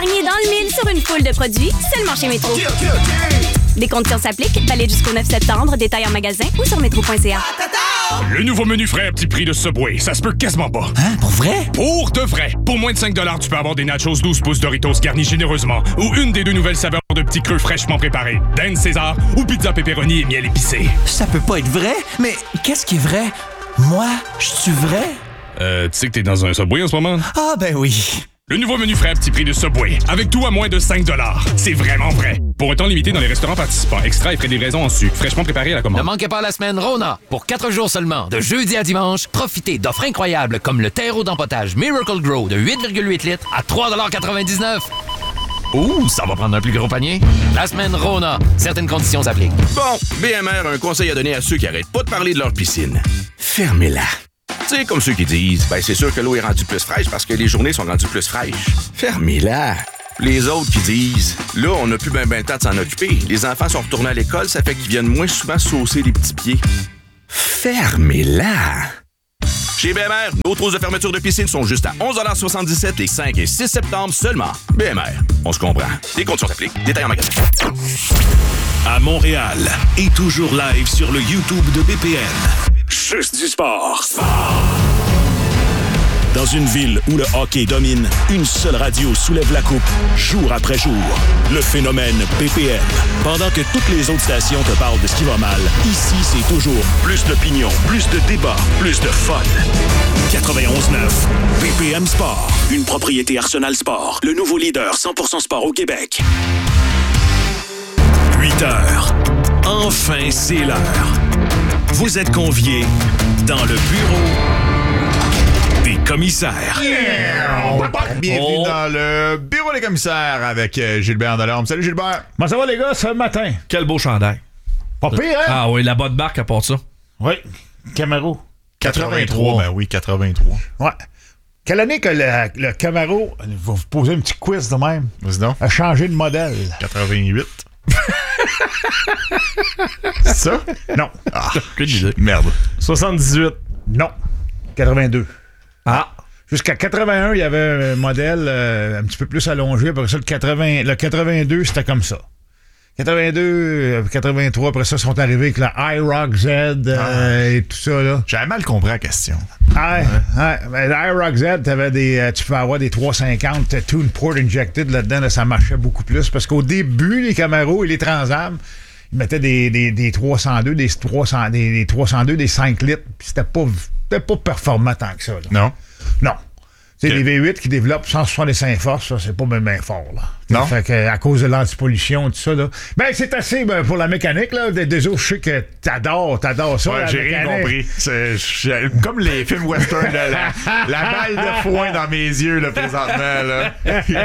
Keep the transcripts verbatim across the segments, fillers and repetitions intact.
Pariez dans le mille sur une foule de produits seulement chez Métro. Okay, okay, okay. Des conditions s'appliquent, valide jusqu'au neuf septembre, détail en magasin ou sur métro point c a. Le nouveau menu frais à petit prix de Subway, ça se peut quasiment pas. Hein, pour vrai? Pour de vrai. Pour moins de cinq dollars, tu peux avoir des nachos douze pouces Doritos garnis généreusement ou une des deux nouvelles saveurs de petits creux fraîchement préparés, Dan César ou pizza pepperoni et miel épicé. Ça peut pas être vrai? Mais qu'est-ce qui est vrai? Moi, je suis vrai? Euh, tu sais que t'es dans un Subway en ce moment? Ah, ben oui. Le nouveau menu frais à petit prix de Subway, avec tout à moins de cinq dollars. C'est vraiment vrai. Pour un temps limité dans les restaurants participants, extra et frais de livraison en sucre, fraîchement préparé à la commande. Ne manquez pas la semaine Rona. Pour quatre jours seulement, de jeudi à dimanche, profitez d'offres incroyables comme le terreau d'empotage Miracle Grow de huit virgule huit litres à trois quatre-vingt-dix-neuf. Ouh, ça va prendre un plus gros panier. La semaine Rona. Certaines conditions s'appliquent. Bon, B M R a un conseil à donner à ceux qui arrêtent pas de parler de leur piscine. Fermez-la. Tu sais, comme ceux qui disent, ben c'est sûr que l'eau est rendue plus fraîche parce que les journées sont rendues plus fraîches. Fermez-la. Les autres qui disent, là, on n'a plus ben ben le temps de s'en occuper. Les enfants sont retournés à l'école, ça fait qu'ils viennent moins souvent saucer les petits pieds. Fermez-la. Chez B M R, nos trousses de fermeture de piscine sont juste à onze soixante-dix-sept les cinq et six septembre seulement. B M R, on se comprend. Les conditions s'appliquent. Détails en magasin. À Montréal et toujours live sur le YouTube de B P N. Juste du sport. Dans une ville où le hockey domine, une seule radio soulève la coupe, jour après jour. Le phénomène B P M. Pendant que toutes les autres stations te parlent de ce qui va mal, ici, c'est toujours plus d'opinion, plus de débat, plus de fun. quatre-vingt-onze neuf B P M Sport. Une propriété Arsenal Sport. Le nouveau leader cent pour cent sport au Québec. huit heures. Enfin, c'est l'heure. Vous êtes conviés dans le bureau des commissaires. Yeah! Bienvenue oh. dans le bureau des commissaires avec Gilbert Delorme. Salut Gilbert. Comment ça va les gars, ce matin? Quel beau chandail. Pas pire, hein? Ah oui, la bonne marque à part ça. Oui, Camaro. quatre-vingt-trois. Ben oui, quatre-vingt-trois. Ouais. Quelle année que le, le Camaro, je vais vous poser un petit quiz de même, Vas-y donc. a changé de modèle? quatre-vingt-huit. C'est ça? Non. Ah, que idée. Merde. soixante-dix-huit. Non. quatre-vingt-deux. Ah. Jusqu'à quatre-vingt-un, il y avait un modèle euh, un petit peu plus allongé. Après ça, le, quatre-vingts, le quatre-vingt-deux, c'était comme ça. quatre-vingt-deux, quatre-vingt-trois, après ça, sont arrivés avec la iRock Z euh, ah. et tout ça. Là. J'avais mal compris la question. Ouais, ouais. Ben, la iRock Z, t'avais des, euh, tu peux avoir des trois cent cinquante Tune Port Injected là-dedans. Là, ça marchait beaucoup plus parce qu'au début, les Camaro et les Trans Am, ils mettaient des, des, des trois cent deux, des, trois cents, des, des trois cent deux, des cinq litres. Puis c'était pas, c'était pas performant tant que ça. Là. Non? Non. C'est okay. les V huit qui développent cent soixante-cinq forces, ça, c'est pas bien, bien fort, là. Non. Fait que, à cause de l'antipollution et tout ça, là. Ben, c'est assez ben, pour la mécanique, là. Désolé, je sais que t'adores, t'adores ça. Ouais, j'ai rien compris. C'est, j'ai, comme les films western, là, la, la balle de foin dans mes yeux, là, présentement, là.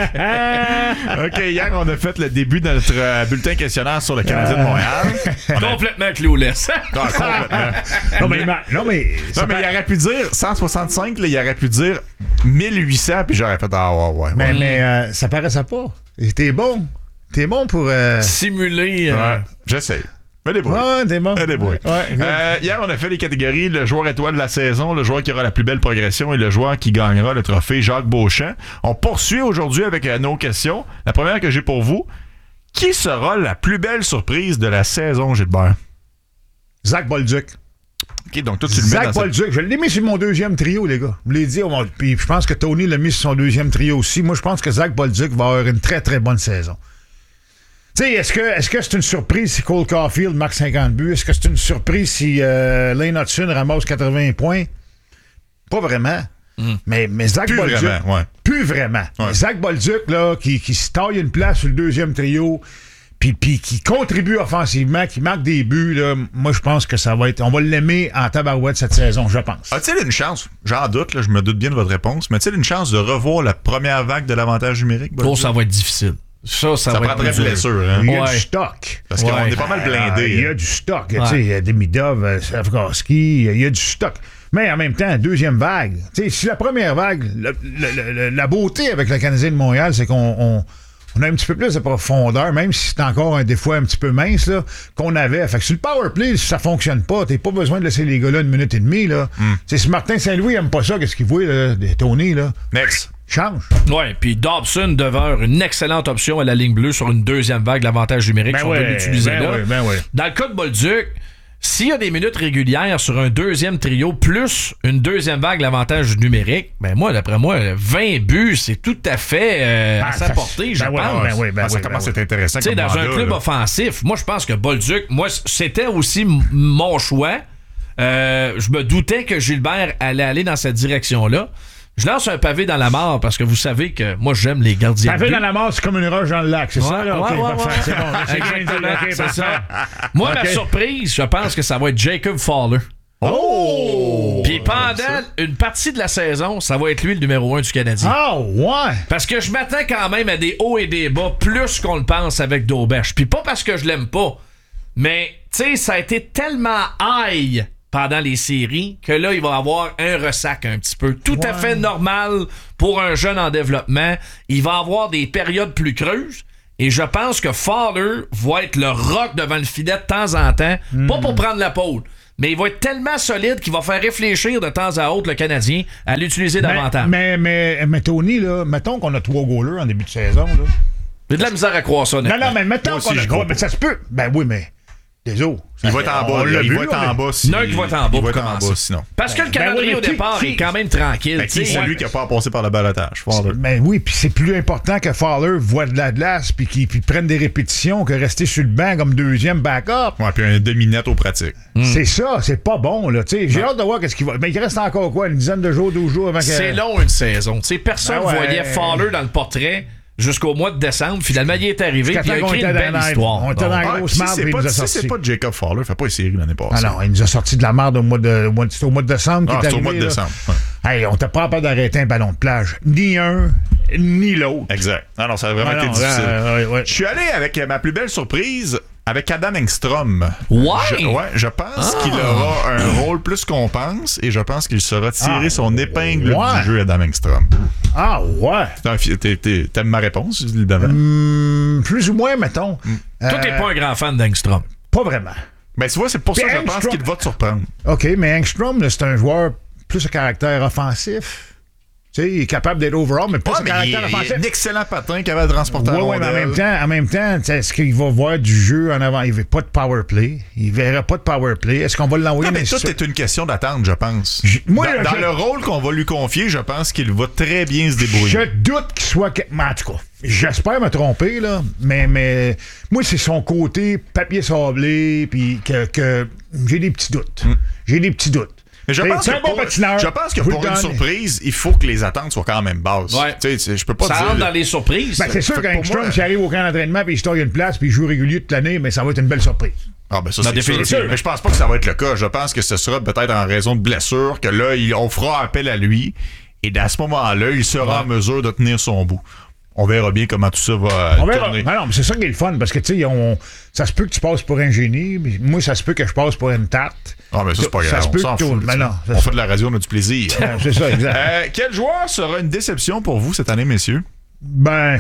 OK, hier, on a fait le début de notre euh, bulletin questionnaire sur le Canadien de Montréal. Complètement clueless. Non, complètement. Non, mais, non, mais, non, mais il aurait pu dire cent soixante-cinq, là, il aurait pu dire mille huit cents, puis j'aurais fait ah ouais, ouais. Mais, ouais. mais euh, ça paraissait pas. Et t'es bon. T'es bon pour... Euh... Simuler... Euh... Ouais, j'essaie. Fais des bruits. Ouais, t'es bon. Fais des bruits. Ouais, euh, hier, on a fait les catégories le joueur étoile de la saison, le joueur qui aura la plus belle progression et le joueur qui gagnera le trophée Jacques Beauchamp. On poursuit aujourd'hui avec euh, nos questions. La première que j'ai pour vous, qui sera la plus belle surprise de la saison, Gilbert? Zach Bolduc. OK, donc toi, tu le mets Zach dans Bolduc, cette... je l'ai mis sur mon deuxième trio, les gars. Je l'ai dit, on... puis je pense que Tony l'a mis sur son deuxième trio aussi. Moi, je pense que Zach Bolduc va avoir une très, très bonne saison. Tu sais, est-ce que, est-ce que c'est une surprise si Cole Caulfield marque cinquante buts? Est-ce que c'est une surprise si euh, Lane Hudson ramasse quatre-vingts points? Pas vraiment. Mm. Mais, mais Zach plus Bolduc... Vraiment, ouais. Plus vraiment. Ouais. Zach Bolduc, là, qui, qui se taille une place sur le deuxième trio... Puis, puis qui contribue offensivement, qui marque des buts, là, moi, je pense que ça va être... On va l'aimer en tabarouette cette saison, je pense. A-t-il une chance, j'en doute, là, je me doute bien de votre réponse, mais a-t-il une chance de revoir la première vague de l'avantage numérique? Oh, ça va être difficile. Ça, ça, ça va prendrait être blessure. Hein? Il y a ouais. du stock. Parce qu'on ouais. est pas mal blindé. Euh, il y a du stock. Ouais. Il y a Demidov, Slavkovski, il y a du stock. Mais en même temps, deuxième vague. T'sais, si la première vague, le, le, le, la beauté avec le Canadien de Montréal, c'est qu'on... On, on a un petit peu plus de profondeur, même si c'est encore un des fois un petit peu mince, là, qu'on avait. Fait que sur le power play, si ça fonctionne pas, t'as pas besoin de laisser les gars là une minute et demie, là. Mm. C'est si Martin Saint-Louis aime pas ça, qu'est-ce qu'il voit, là, de Tony, là? Next. Change. Ouais, puis Dobson demeure une excellente option à la ligne bleue sur une deuxième vague, l'avantage numérique, Ben si on ouais, peut l'utiliser ben là. ouais, ben ouais. Dans le cas de Bolduc, s'il y a des minutes régulières sur un deuxième trio plus une deuxième vague, l'avantage numérique, ben moi, d'après moi, vingt buts, c'est tout à fait euh, Ah, à sa ça, portée, je ben ouais, pense. ben ouais, ben Ah, ça ouais, commence ben à être intéressant. Tu sais, comme dans un mandat, club là. offensif, moi, je pense que Bolduc, moi, c'était aussi m- mon choix. Euh, je me doutais que Gilbert allait aller dans cette direction-là. Je lance un pavé dans la mare parce que vous savez que moi, j'aime les gardiens de Pavé but. dans la mare, c'est comme une roche dans le lac, c'est Ouais, ça, là? ouais, OK, ouais, parfait, ouais. c'est bon. là, c'est bien dit, Exactement, OK, c'est parfait. ça. Moi, OK. ma surprise, je pense que ça va être Jacob Fowler. Oh! Puis pendant une partie de la saison, ça va être lui le numéro un du Canadien. Ah, ouais! Parce que je m'attends quand même à des hauts et des bas plus qu'on le pense avec Daubèche. Puis pas parce que je l'aime pas, mais tu sais, ça a été tellement high pendant les séries que là, il va avoir un ressac un petit peu. Tout à Ouais. fait normal pour un jeune en développement. Il va avoir des périodes plus creuses. Et je pense que Fowler va être le rock devant le filet de temps en temps. Mm. Pas pour prendre la pôle. Mais il va être tellement solide qu'il va faire réfléchir de temps à autre le Canadien à l'utiliser Mais, davantage. mais, mais, mais Tony, là, mettons qu'on a trois goalers en début de saison, là. J'ai de la misère à croire ça, Non, honnêtement. non, mais mettons Moi aussi, qu'on a je trois. crois Mais ça se peut. Ben oui, mais. Des autres. Il va être en On bas. l'a Il vu, va être là, en mais- bas. si- Il y en a un qui va être en bas Il va pour être en commencer. bas sinon. Parce que le Ben calendrier oui, mais au qui- départ qui- est quand même tranquille. Ben, tu qui sais. c'est lui qui a pas passé par le balotage? Fowler. Ben oui, puis c'est plus important que Fowler voit de la glace puis qu'il puis prenne des répétitions que rester sur le banc comme deuxième backup. Ouais, puis un demi-net aux pratiques. C'est ça, c'est pas bon, là. Tu sais, j'ai hâte de voir qu'est-ce qu'il va. Mais il reste encore quoi, une dizaine de jours, douze jours avant que. C'est long une saison. Tu sais, personne Ben ouais. voyait Fowler dans le portrait jusqu'au mois de décembre. Finalement, il est arrivé et il a Jusqu'à temps qu'on écrit une était belle dans la- histoire. on était Bon. dans la Ah, grosse puis marde, si c'est puis il pas, nous a si sorti. c'est pas Jacob Fowler, fait pas les séries l'année passée. Ah non, il nous a sorti de la merde au mois de, au mois de, c'était au mois de décembre. Ah, qui est c'est au arrivé, mois de là. décembre. Ouais. Hey, on t'a pas peur d'arrêter un ballon de plage. Ni un, ni l'autre. Exact. Non, non, ça a vraiment Ah été non, difficile. ouais, ouais, ouais. Je suis allé avec ma plus belle surprise avec Adam Engstrom. Ouais! Je, ouais, je pense Ah. qu'il aura un rôle plus qu'on pense et je pense qu'il saura tirer Ah. son épingle Ouais. du jeu, Adam Engstrom. Ah ouais. C'est un fi- t'es- t'es- T'aimes ma réponse, évidemment? Hum, plus ou moins, mettons. Euh, Toi, t'es pas un grand fan d'Angstrom. Pas vraiment. Ben, tu vois, c'est pour ça que je Puis pense Engstrom- qu'il va te surprendre. OK, mais Engstrom, là, c'est un joueur plus à caractère offensif. Tu sais, il est capable d'être overall, mais pas Ouais, à mais il, caractère il offensif. est un excellent patin capable de transporter la Ouais, ouais, mais en rondelle. même temps, en même temps, tu sais, est-ce qu'il va voir du jeu en avant? Il veut pas de power play. Il verra pas de power play. Est-ce qu'on va l'envoyer Non, mais dans tout les- est une question d'attente, je pense. J- moi, dans là, dans je- le rôle qu'on va lui confier, je pense qu'il va très bien se débrouiller. Je doute qu'il soit. que- mais en tout cas, j'espère me tromper, là. Mais, mais moi, c'est son côté papier sablé, puis que, que j'ai des petits doutes. J'ai des petits doutes. Mais je T'sais, pense, c'est que un bon pour, patineur, je pense que vous pour le une donne. surprise, il faut que les attentes soient quand même basses. Ouais. Tu sais, je peux pas Ça dire. rentre dans les surprises. Ben, c'est sûr Fait que pour qu'Angstrom, moi- s'il arrive au camp d'entraînement, puis il se taille une place, puis il joue régulier toute l'année, mais ça va être une belle surprise. Ah, ben ça, Non, c'est sûr. définitivement. Mais je pense pas que ça va être le cas. Je pense que ce sera peut-être en raison de blessure que là, il- on fera appel à lui. Et à ce moment-là, il sera en mesure de tenir son bout. On verra bien comment tout ça va On verra. tourner. Non, non, mais c'est ça qui est le fun, parce que, tu sais, on- ça se peut que tu passes pour un génie, mais moi, ça se peut que je passe pour une tarte. Ah, mais ça, c'est pas Ça grave. se On peut s'en que fout. tout- mais ça. non, ça on se- fait de la radio, on a du plaisir. Ouais, c'est ça, exact. Euh, quel joueur sera une déception pour vous cette année, messieurs? Ben.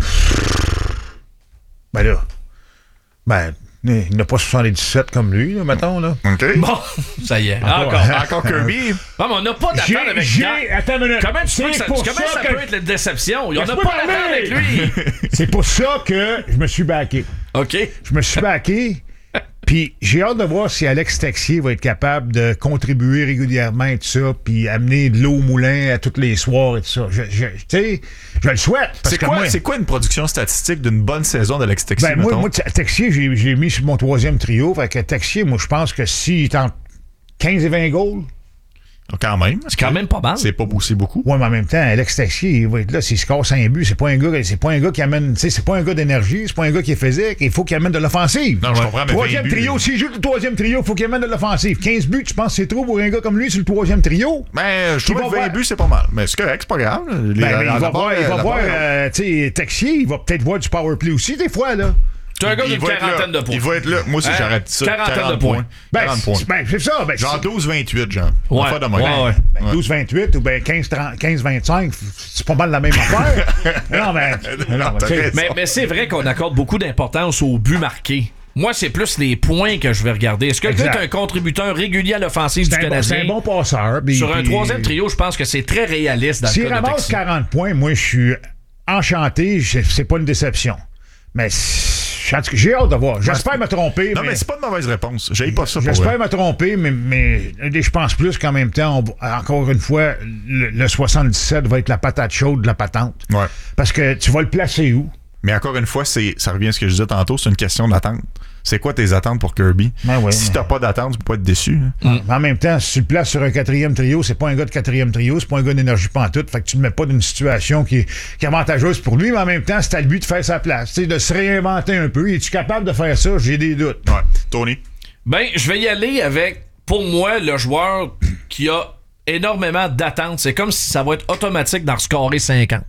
Ben là. Ben, il n'a pas soixante-dix-sept comme lui, là, mettons, là. OK. Bon, ça y est. Encore. Encore Kirby. Non, mais on n'a pas J'ai. d'attente avec j'ai- Gant. Attends une minute. Comment, tu peux que C'est ça, pour comment ça ça que- peut être la déception? On n'a Laisse-moi pas parler! d'attente avec lui. C'est pour ça que je me suis backé. OK. Je me suis backé. Puis j'ai hâte de voir si Alex Texier va être capable de contribuer régulièrement et tout ça, puis amener de l'eau au moulin à tous les soirs et tout ça. Je, je, tu sais, je le souhaite. Parce C'est que quoi, moi, c'est quoi une production statistique d'une bonne saison d'Alex Texier, ben, moi, mettons? moi, Texier, j'ai, j'ai mis sur mon troisième trio. Fait que Texier, moi, je pense que s'il est en quinze et vingt goals, Quand même. C'est quand même pas mal. C'est pas aussi beaucoup. ouais, mais en même temps, Alex Texier, il va être là, s'il score cinq buts, c'est pas un gars, c'est pas un gars qui amène, tu sais, c'est pas un gars d'énergie, c'est pas un gars qui est physique, il faut qu'il amène de l'offensive. Non, je comprends, mais Troisième vingt buts, trio, là. s'il joue le troisième trio, il faut qu'il amène de l'offensive. quinze buts, tu penses que c'est trop pour un gars comme lui sur le troisième trio? Ben, je trouve va que vingt voir- buts, c'est pas mal. Mais c'est correct, c'est pas grave. Les- Ben, mais la- il va la voir, barre- il va la voir barre- euh, tu sais, Texier, il va peut-être voir du power play aussi, des fois, là. Tu es un gars Il d'une va être là. quarantaine de points. Il va être là. Moi aussi, Hein? j'arrête ça. quarantaine quarante de points. points. Ben, quarante points. c'est- ben, c'est ça. Ben, Genre c'est- douze vingt-huit, genre. Ouais, On va faire de même. ouais, ouais. ben, douze vingt-huit ou ben quinze vingt-cinq, c'est pas mal la même affaire. non, mais. Non, Non, mais, t'as tu sais, raison. Mais, mais c'est vrai qu'on accorde beaucoup d'importance au but marqué. Moi, c'est plus les points que je vais regarder. Est-ce que le gars Exact. est un contributeur régulier à l'offensive du c'est un, bon, c'est Canadien? un bon passeur. puis- Sur un puis- troisième trio, je pense que c'est très réaliste dans S'il le cas de ramasse Taxi. quarante points, moi, je suis enchanté. C'est c'est pas une déception. Mais c'est- en tout cas, j'ai hâte de voir. J'espère me tromper. Non, mais, mais c'est pas de mauvaise réponse. J'aille pas ça pour J'espère vrai. me tromper, mais, mais je pense plus qu'en même temps, on va- encore une fois, le, le soixante-dix-sept va être la patate chaude de la patente. Ouais. Parce que tu vas le placer où? Mais encore une fois, c'est, ça revient à ce que je disais tantôt, c'est une question d'attente. C'est quoi tes attentes pour Kirby? Ben ouais, si mais- t'as pas d'attente, tu peux pas être déçu. hein. En même temps, si tu le places sur un quatrième trio, c'est pas un gars de quatrième trio, c'est pas un gars d'énergie pantoute, fait que tu ne mets pas d'une situation qui est, qui est avantageuse pour lui, mais en même temps, c'est à lui de faire sa place, tu sais, de se réinventer un peu. Es-tu capable de faire ça? J'ai des doutes. Ouais. Tony? Ben, je vais y aller avec, pour moi, le joueur qui a énormément d'attentes. C'est comme si ça va être automatique d'en scorer cinquante.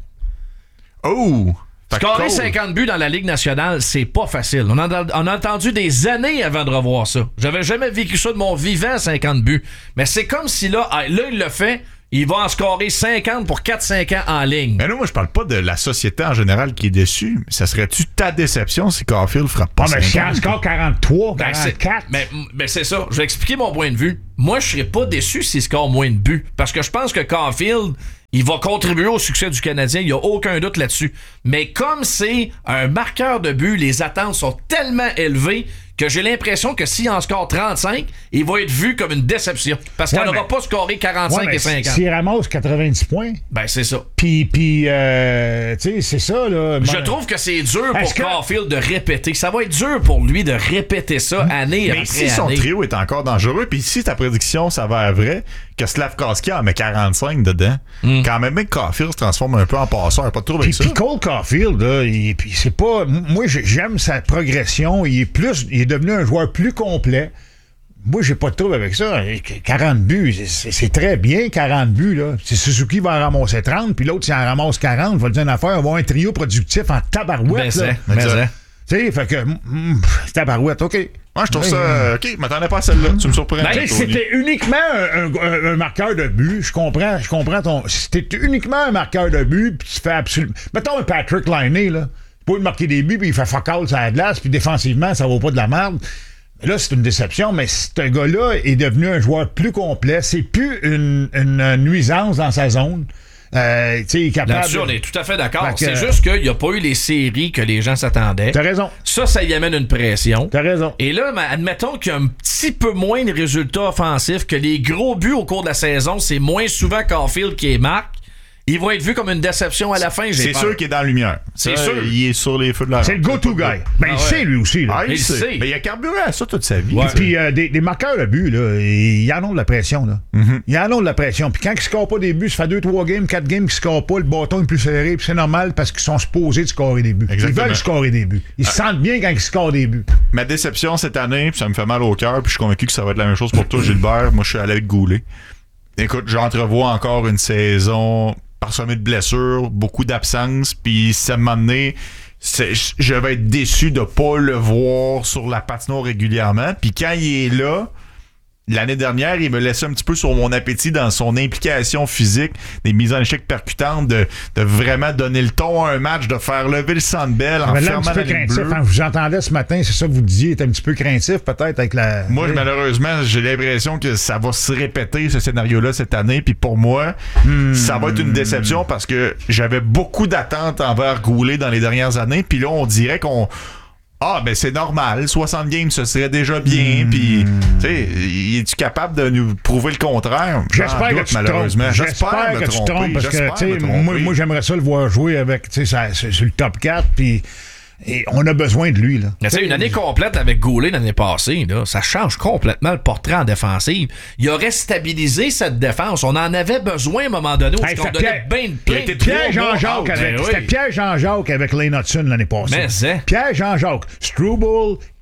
Oh! Fait que Scorer Cole- cinquante buts dans la Ligue nationale, c'est pas facile. On a, on a attendu des années avant de revoir ça. J'avais jamais vécu ça de mon vivant, cinquante buts. Mais c'est comme si là, ah, là, il le fait, il va en scorer cinquante pour quatre cinq ans en ligne. Mais non, moi, je parle pas de la société en général qui est déçue. Mais ça serait-tu ta déception si Caulfield frappe pas Ah, mais si cinquante? en score quarante-trois, Ben, c'est, quarante-quatre. mais, mais c'est ça. Je vais expliquer mon point de vue. Moi, je serais pas déçu s'il score moins de buts. Parce que je pense que Caulfield, il va contribuer au succès du Canadien. Il n'y a aucun doute là-dessus. Mais comme c'est un marqueur de but, les attentes sont tellement élevées que j'ai l'impression que s'il en score trente-cinq, il va être vu comme une déception. Parce qu'il Ouais, n'aura mais- pas scoré quarante-cinq Ouais, mais et cinquante. s'il ramasse quatre-vingt-dix points, Ben, c'est ça. puis, puis euh, tu sais, c'est ça, là. Je trouve que c'est dur pour Est-ce que- Caulfield de répéter. Ça va être dur pour lui de répéter ça année Mais après si son année. trio est encore dangereux, puis si ta prédiction s'avère vraie, que Slavkovski en met quarante-cinq dedans, quand même, que Caulfield se transforme un peu en passeur, pas de trouble Puis, avec ça. puis Cole Caulfield, là, il- puis c'est pas. Moi, j'ai- j'aime sa progression. Il est plus. Il est devenu un joueur plus complet. Moi, j'ai pas de trouble avec ça. quarante buts, c'est, c'est très bien, quarante buts, là. Si Suzuki va en ramasser trente, puis l'autre, s'il en ramasse quarante, va le dire une affaire, on va avoir un trio productif en tabarouette, Ben, là. c'est. Ben, c'est. Tu sais, fait que. mm, tabarouette, OK. Moi, je trouve Ouais, ça. euh, OK, je m'attendais pas à celle-là. Tu me surprends. Ben, Tu sais, Tony. c'était uniquement un, un- un marqueur de but, je comprends, je comprends ton. C'était uniquement un marqueur de but, puis tu fais absolument. Mettons un Patrick Laine, là. Il peut marquer des buts, puis il fait fuck all sur la glace, puis défensivement, ça vaut pas de la merde. Là, c'est une déception, mais ce gars-là est devenu un joueur plus complet. C'est plus une, une nuisance dans sa zone. Euh, tu sais, il est capable. Là-dessus, on est tout à fait d'accord. Fait que- C'est juste qu'il n'y a pas eu les séries que les gens s'attendaient. T'as raison. Ça, ça y amène une pression. T'as raison. Et là, ben, admettons qu'il y a un petit peu moins de résultats offensifs, que les gros buts au cours de la saison, c'est moins souvent Caulfield qui les marque. Il va être vu comme une déception à la fin, j'ai C'est peur. sûr qu'il est dans la lumière. C'est Ça, sûr. Il est sur les feux de la C'est le rampe. go-to guy. Ben, Ah il ouais. sait, lui aussi, là. Ah, il, Il sait. sait. Mais il a carburé à ça toute sa vie. Ouais. Puis euh, des, des marqueurs de but, là, ils en ont de la pression. Là. Ils en ont de la pression. Puis quand ils ne scorent pas des buts, ça fait deux, trois games, quatre games qu'ils ne scorent pas, le bâton est plus serré, puis c'est normal parce qu'ils sont supposés de scorer des buts. Exactement. Ils veulent scorer des buts. Ils se sentent bien quand ils scorent des buts. Ma déception cette année, puis ça me fait mal au cœur, puis je suis convaincu que ça va être la même chose pour toi, Gilbert. Moi, je suis allé avec Goulet. Écoute, j'entrevois encore une saison parsemée de blessures, beaucoup d'absences, puis ça m'a amené. C'est, je vais être déçu de pas le voir sur la patinoire régulièrement. Puis quand il est là, l'année dernière, il me laissait un petit peu sur mon appétit dans son implication physique, des mises en échec percutantes, de, de vraiment donner le ton à un match, de faire lever le centre belle en Mais là, un fermant petit peu la ligne craintif. bleue. Hein, je vous entendais ce matin, c'est ça que vous disiez, il était un petit peu craintif peut-être avec la. Moi, je- malheureusement, j'ai l'impression que ça va se répéter, ce scénario-là, cette année. Puis pour moi, ça va être une déception parce que j'avais beaucoup d'attentes envers Goulet dans les dernières années. Puis là, on dirait qu'on... Ah, ben c'est normal. soixante games, ce serait déjà bien. Puis, tu sais, es-tu capable de nous prouver le contraire? J'espère J'en que doute, tu te trompes. malheureusement. J'espère me que tu te tromper. trompes parce que, J'espère tu sais, me tromper. moi, moi j'aimerais ça le voir jouer avec, tu sais, ça- c'est- sur le top quatre, puis et on a besoin de lui, là. Mais tu sais, une année complète avec Goulet l'année passée, là, ça change complètement le portrait en défensive. Il aurait stabilisé cette défense. On en avait besoin à un moment donné où Hey, on c'était donnait Pierre- bien de plein il était de Pierre trois mois Jean-Jacques out. avec. Ben C'était oui. Pierre Jean-Jacques avec Lane Hudson l'année passée. Mais c'est. Pierre Jean-Jacques. Struble,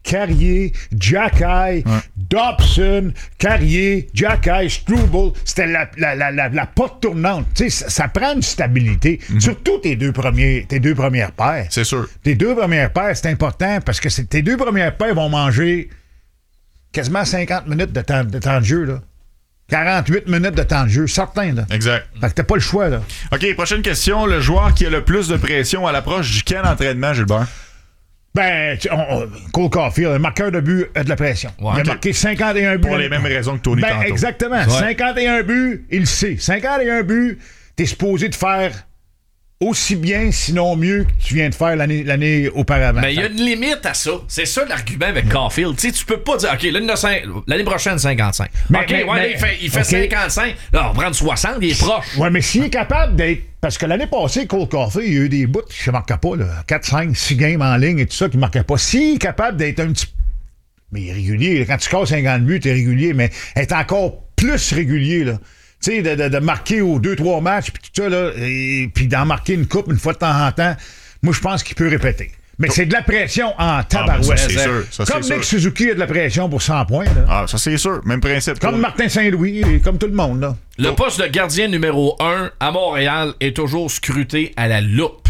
Carrier, Jacky, ouais. Dobson, Carrier, Jacky, Struble. C'était la, la, la, la, la porte tournante. Tu sais, ça, ça prend une stabilité. Mm-hmm. Surtout tes deux, premiers, tes deux premières paires. C'est sûr. Tes deux premières paires, c'est important parce que c'est, tes deux premières paires vont manger quasiment cinquante minutes de temps de, temps de jeu, là. quarante-huit minutes de temps de jeu, certain, là. Exact. Fait que t'as pas le choix, là. OK, prochaine question. Le joueur qui a le plus de pression à l'approche du quel entraînement, Gilbert? Ben, on, on, Cole Caulfield, un marqueur de but a de la pression. Ouais, il a okay. marqué cinquante et un buts. Pour les mêmes raisons que Tony ben, tantôt. Exactement. Ouais. cinquante et un buts, il le sait. cinquante et un buts, t'es supposé de faire aussi bien, sinon mieux, que tu viens de faire l'année, l'année auparavant. Mais il y a une limite à ça. C'est ça l'argument avec Caulfield. Tu sais, tu peux pas dire, OK, l'année, l'année prochaine, cinquante-cinq. Mais, OK, mais, ouais, mais, là, il fait, il fait okay. cinquante-cinq. Là, on va prendre soixante, il est proche. Ouais, mais s'il est capable d'être. Parce que l'année passée, Cole Caulfield, il y a eu des bouts qui ne marquaient pas, là. quatre, cinq, six games en ligne et tout ça qui ne marquaient pas. S'il est capable d'être un petit. Mais il est régulier. Quand tu casses cinquante buts, tu es régulier, mais être encore plus régulier, là. Tu sais, de, de, de marquer aux deux, trois matchs, puis tout ça, là, et puis d'en marquer une coupe une fois de temps en temps, moi, je pense qu'il peut répéter. Mais c'est de la pression en tabarouette. Ah, ça, c'est sûr. Ça, comme c'est Nick sûr. Suzuki a de la pression pour cent points. Là. Ah, ça, c'est sûr. Même principe. Comme Martin Saint-Louis, et comme tout le monde. Là. Le poste de gardien numéro un à Montréal est toujours scruté à la loupe.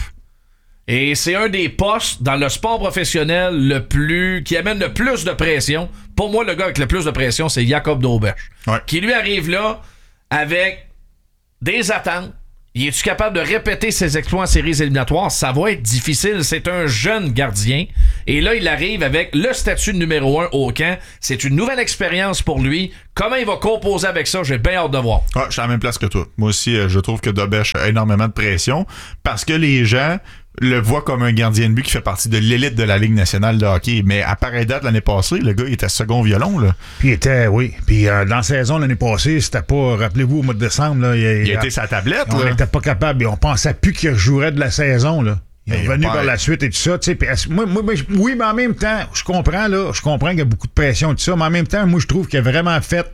Et c'est un des postes dans le sport professionnel le plus qui amène le plus de pression. Pour moi, le gars avec le plus de pression, c'est Jacob Dauberge. Ouais. Qui lui arrive là avec des attentes. Il est-tu capable de répéter ses exploits en séries éliminatoires? Ça va être difficile. C'est un jeune gardien. Et là, il arrive avec le statut de numéro un au camp. C'est une nouvelle expérience pour lui. Comment il va composer avec ça? J'ai bien hâte de voir. Ah, je suis à la même place que toi. Moi aussi, je trouve que Dauberge a énormément de pression parce que les gens le voient comme un gardien de but qui fait partie de l'élite de la Ligue nationale de hockey. Mais à pareille date, l'année passée, le gars, il était second violon. Là. Puis il était, oui. Puis euh, dans la saison l'année passée, c'était pas, rappelez-vous, au mois de décembre, là, il, il était sa tablette. On n'était pas capable. On pensait plus qu'il rejouerait de la saison. Là. Il est revenu par la suite et tout ça. Pis, moi, moi, oui, mais en même temps, je comprends, là, je comprends qu'il y a beaucoup de pression et tout ça, mais en même temps, moi, je trouve qu'il a vraiment fait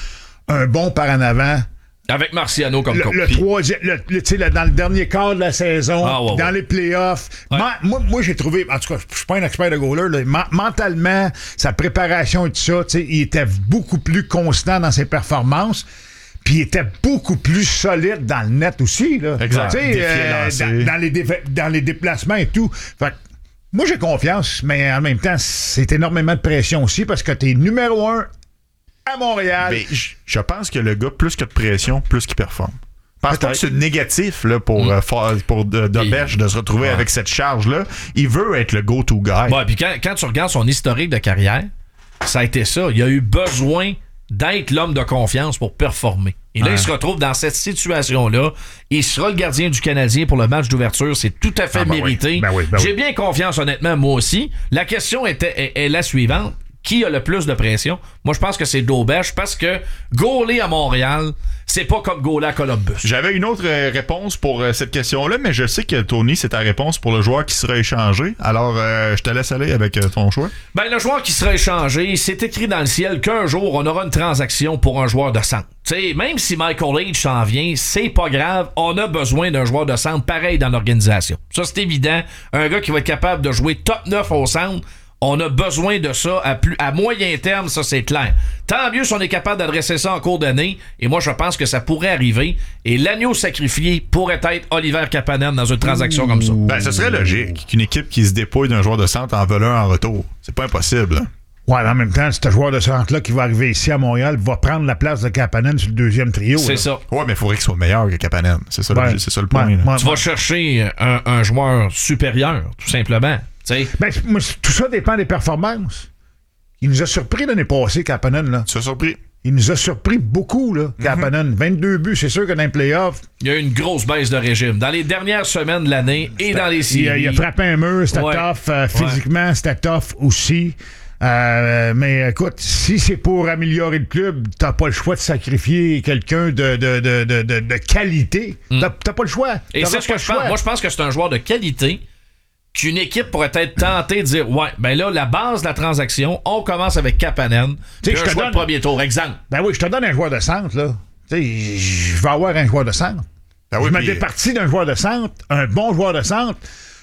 un bond par en avant. Avec Marciano comme coach. Le, le troisième, le, le, le, dans le dernier quart de la saison, ah, ouais, dans ouais. les playoffs. Ouais. Ma, moi, moi, j'ai trouvé, en tout cas, je suis pas un expert de goaler, là, ma, mentalement, sa préparation et tout ça, il était beaucoup plus constant dans ses performances. Puis il était beaucoup plus solide dans le net aussi. Là. Exact. Euh, dans, dans, les dé, dans les déplacements et tout. Fait moi, j'ai confiance, mais en même temps, c'est énormément de pression aussi parce que t'es numéro un à Montréal. Mais je pense que le gars, plus que de pression, plus qu'il performe. Je pense pas que c'est négatif là, pour, mm. euh, pour Dauberge de se retrouver ouais. avec cette charge-là. Il veut être le go-to guy. Ouais, puis quand, quand tu regardes son historique de carrière, ça a été ça. Il a eu besoin d'être l'homme de confiance pour performer. Et là, ouais. il se retrouve dans cette situation-là. Il sera le gardien du Canadien pour le match d'ouverture. C'est tout à fait ah, ben mérité. Oui. Ben oui, ben J'ai oui. bien confiance, honnêtement, moi aussi. La question était, est, est la suivante. Qui a le plus de pression? Moi, je pense que c'est Dauberge parce que gauler à Montréal, c'est pas comme gauler à Columbus. J'avais une autre euh, réponse pour euh, cette question-là, mais je sais que Tony, c'est ta réponse pour le joueur qui sera échangé. Alors, euh, je te laisse aller avec euh, ton choix. Ben, le joueur qui sera échangé, c'est écrit dans le ciel qu'un jour, on aura une transaction pour un joueur de centre. T'sais, même si Michael H s'en vient, c'est pas grave. On a besoin d'un joueur de centre pareil dans l'organisation. Ça, c'est évident. Un gars qui va être capable de jouer top neuf au centre. On a besoin de ça à, plus, à moyen terme, ça c'est clair. Tant mieux si on est capable d'adresser ça en cours d'année, et moi je pense que ça pourrait arriver, et l'agneau sacrifié pourrait être Oliver Kapanen dans une transaction Ouh. Comme ça. Ben, ce serait logique qu'une équipe qui se dépouille d'un joueur de centre en vole un en retour. C'est pas impossible. Hein? Ouais, mais en même temps, ce joueur de centre-là qui va arriver ici à Montréal va prendre la place de Kapanen sur le deuxième trio. C'est là. ça. Ouais, mais il faudrait qu'il soit meilleur que Kapanen. C'est ça, ouais. c'est ça le point. Ouais, ouais, tu ouais. vas chercher un, un joueur supérieur, tout simplement. Ben, moi, tout ça dépend des performances. Il nous a surpris l'année passée, Kapanen. Là. Tu as surpris? Il nous a surpris beaucoup, là, Kapanen. Mm-hmm. vingt-deux buts, c'est sûr que dans les playoffs... Il y a eu une grosse baisse de régime. Dans les dernières semaines de l'année et dans les séries. Il a, il a frappé un mur, c'était ouais. tough. Euh, physiquement, ouais. c'était tough aussi. Euh, mais écoute, si c'est pour améliorer le club, t'as pas le choix de sacrifier quelqu'un de, de, de, de, de, de qualité. Mm. T'as, t'as pas le choix. Et c'est ce que je pense. Moi, je pense que c'est un joueur de qualité qu'une équipe pourrait être tentée de dire ouais, ben là, la base de la transaction, on commence avec Kapanen, puis un choix de premier tour, exemple. Ben oui, je te donne un joueur de centre, là. Tu sais, je vais avoir un joueur de centre. Ben oui, je me départis d'un joueur de centre, un bon joueur de centre.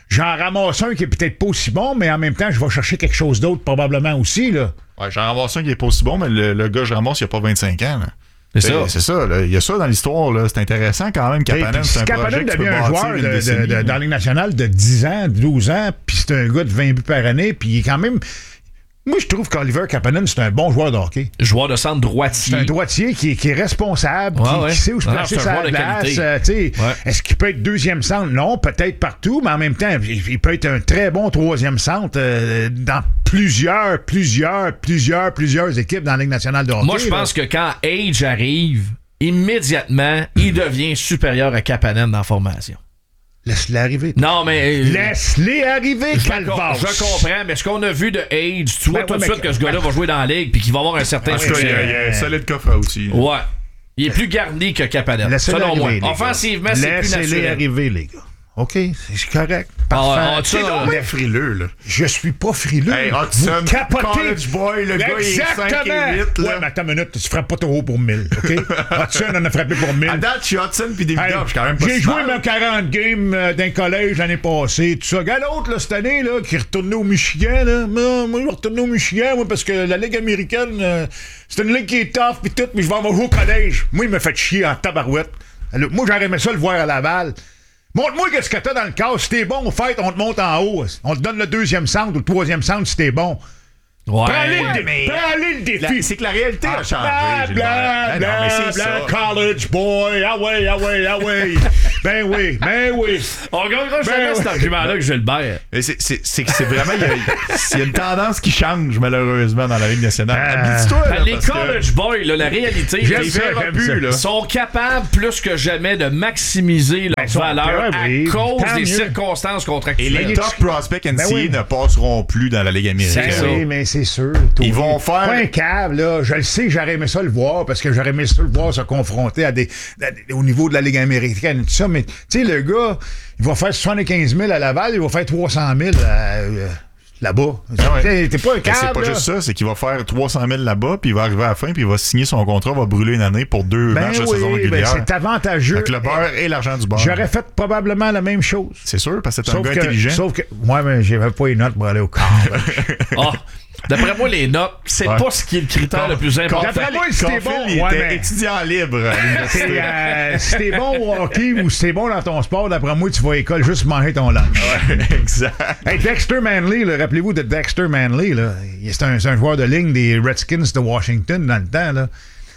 j'en ramasse un qui est peut-être pas aussi bon, mais en même temps, je vais chercher quelque chose d'autre probablement aussi, là. Ouais, j'en ramasse un qui est pas aussi bon, mais le, le gars que je ramasse, il a pas vingt-cinq ans, là. C'est ça. C'est ça, là. Il y a ça dans l'histoire, là. C'est intéressant quand même. Kapanen, c'est un Kapanen projet que tu peux devient un bâtir joueur une de, de, décennie, de, là. dans la Ligue nationale de dix ans, douze ans, puis c'est un gars de vingt buts par année, puis il est quand même... Moi, je trouve qu'Oliver Kapanen, c'est un bon joueur de hockey. Joueur de centre droitier. C'est un droitier qui, qui est responsable, Ouais, qui, ouais. qui sait où se Ah, placer c'est un sa joueur de glace. qualité. euh, tu sais. Ouais. Est-ce qu'il peut être deuxième centre? Non, peut-être partout, mais en même temps, il, il peut être un très bon troisième centre euh, dans plusieurs, plusieurs, plusieurs, plusieurs équipes dans la Ligue nationale de hockey. Moi, je pense que quand Age arrive, immédiatement, il devient supérieur à Kapanen dans la formation. Laisse-les arriver. Non, mais... Laisse-les arriver, Je, Calvas. je comprends, mais ce qu'on a vu de Age, tu vois Ben tout ouais, de mais- suite que ce gars-là va jouer dans la ligue puis qu'il va avoir un certain En tout cas, il y a- il y a un solide coffre à outils. Ouais. Il est plus garni que Kapanen, Laissez-les selon moi. arriver, les gars. Offensivement, c'est plus Laissez-les naturel. arriver, les gars. OK, c'est correct. Ah, Parfait. ah, tu sais, C'est là, donc Mais frileux, là. Je suis pas frileux. Hey, Hudson, Vous capotez. college boy, le gars, il est Exactement. cinq et huit, là. Ouais, mais attends une minute, tu frappes pas trop haut pour mille, OK? Hudson en a frappé pour mille. À date, je suis Hudson puis David Hey, je suis quand même pas j'ai si joué mal. mes quarante games euh, d'un collège l'année passée, tout ça. Regarde l'autre, là, cette année, là, qui est retourné au Michigan, là. Moi, moi, je vais retourner au Michigan, moi, parce que la Ligue américaine, euh, c'est une ligue qui est tough, pis tout, mais je vais avoir joué au collège. Moi, il m'a fait chier en tabarouette. Alors, moi, j'aurais aimé ça le voir à Laval. Montre-moi qu'est-ce que t'as dans le corps. Si t'es bon, au fait, on te monte en haut. On te donne le deuxième centre ou le troisième centre si t'es bon. Ouais. Prends-les le, dé- mais- prends-les le défi. La- c'est que la réalité a changé, Bla, Gilbert. bla, Ben non, mais bla, c'est bla, ça. college boy. Ah ouais, ah ouais, ah ouais. Ben oui, ben oui. On gagnera Ben jamais ouais. cet argument-là que Gilbert. Mais c'est, c'est, c'est que c'est vraiment. Il y, a, il y a une tendance qui change, malheureusement, dans la Ligue nationale. Ah. Habitue-toi, là, Ben, les parce que- college boys, là, la réalité, J'aime ils ça, verront j'aime plus, ça. là, sont capables plus que jamais de maximiser leur Ben, sont valeur capables, à oui. cause Tant des mieux. circonstances Et contractuelles. les Mais top tu- prospects N C A Ben oui. ne passeront plus dans la Ligue américaine. C'est ça. Oui, mais c'est sûr. Ils vont faire- Pas un câble, là. Je le sais, j'aurais aimé ça le voir parce que j'aurais aimé ça le voir se confronter à des, à des- au niveau de la Ligue américaine et tout ça. Mais, tu sais, le gars, il va faire soixante-quinze mille à Laval, il va faire trois cent mille à, euh, là-bas. Ah ouais. T'sais, T'es pas un Mais câble. c'est pas là. juste ça, c'est qu'il va faire trois cent mille là-bas, puis il va arriver à la fin, puis il va signer son contrat, va brûler une année pour deux Ben matchs de oui, saison ben régulière. c'est avantageux. Avec le beurre et l'argent du beurre. J'aurais fait probablement la même chose. C'est sûr, parce que c'est un Sauf gars que, intelligent. sauf que, moi, mais j'avais pas les notes pour aller au camp. Ah, d'après moi, les notes, c'est Ouais. pas ce qui est le critère le plus important. D'après moi, si t'es Caulfield, bon, il ouais, était mais- étudiant libre à C'est, l'université. euh, si t'es bon au hockey ou si t'es bon dans ton sport, d'après moi, tu vas à l'école juste manger ton lunch. Ouais, exact. Hey, Dexter Manley, là, rappelez-vous de Dexter Manley, là. Il- C'est un, c'est un joueur de ligne des Redskins de Washington dans le temps, là.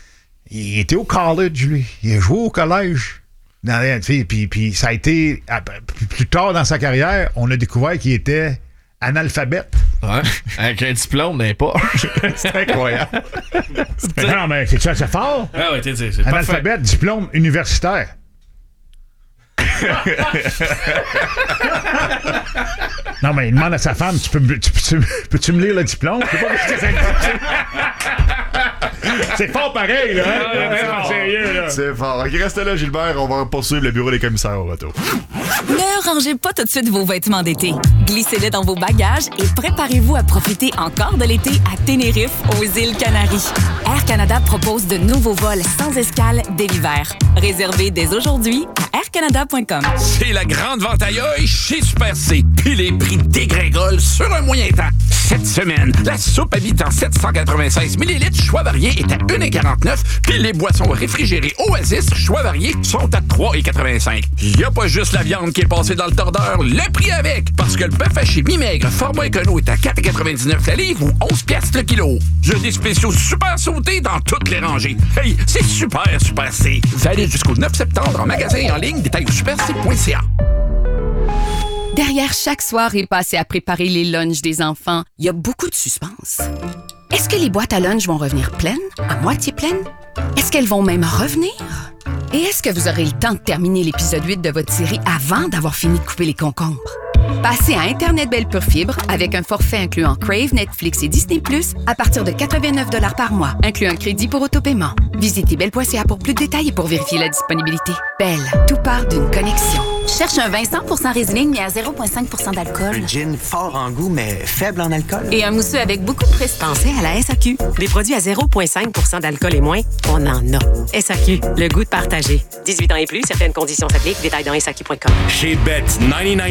Il était au college, lui. Il a joué au collège. Dans les- puis, puis, puis ça a été... après- Plus tard dans sa carrière, on a découvert qu'il était analphabète. Ouais, avec un diplôme d'un pas. C'est incroyable. Mais non, mais c'est ça, c'est fort. Ah ouais, t'es, t'es, c'est parfait. Analphabète, diplôme universitaire. Non, mais il demande à sa femme, tu peux, me- tu, tu- peux-tu me lire le diplôme? Je sais pas ce que ça dit. C'est fort pareil, là. Hein? c'est Non, fort. sérieux, là. C'est fort. Ok, reste là, Gilbert. On va poursuivre le bureau des commissaires au retour. Ne rangez pas tout de suite vos vêtements d'été. Glissez-les dans vos bagages et préparez-vous à profiter encore de l'été à Tenerife, aux îles Canaries. Air Canada propose de nouveaux vols sans escale dès l'hiver. Réservez dès aujourd'hui à air canada point com. C'est la grande vente aïe chez Super C. Puis les prix dégringolent sur un moyen temps. Cette semaine, la soupe habitant sept cent quatre-vingt-seize millilitres choix varié est à un quarante-neuf. Puis les boissons réfrigérées Oasis choix varié sont à trois quatre-vingt-cinq. Il n'y a pas juste la viande qui est passée dans le tordeur, le prix avec. Parce que le bœuf haché mi-maigre format écono est à quatre quatre-vingt-dix-neuf la livre ou onze piastres le kilo. Il y a des spéciaux super sautés dans toutes les rangées. Hey, c'est super, super C. Valide jusqu'au neuf septembre en magasin et en ligne. Détail au super c point c a. Derrière chaque soirée passée à préparer les lunchs des enfants, il y a beaucoup de suspense. Est-ce que les boîtes à lunch vont revenir pleines, à moitié pleines? Est-ce qu'elles vont même revenir? Et est-ce que vous aurez le temps de terminer l'épisode huit de votre série avant d'avoir fini de couper les concombres? Passez à Internet Belle Pure Fibre avec un forfait incluant Crave, Netflix et Disney plus, à partir de quatre-vingt-neuf dollars par mois, inclut un crédit pour autopaiement. Visitez belle point c a pour plus de détails et pour vérifier la disponibilité. Belle, tout part d'une connexion. Cherche un vin cent pour cent Riesling, mais à zéro virgule cinq pour cent d'alcool. Un gin fort en goût, mais faible en alcool. Et un mousseux avec beaucoup de prestige. Pensez à la S A Q. Des produits à zéro virgule cinq pour cent d'alcool et moins, on en a. S A Q, le goût de partager. dix-huit ans et plus, certaines conditions s'appliquent. Détails dans S A Q point com. Chez Bet quatre-vingt-dix-neuf point net,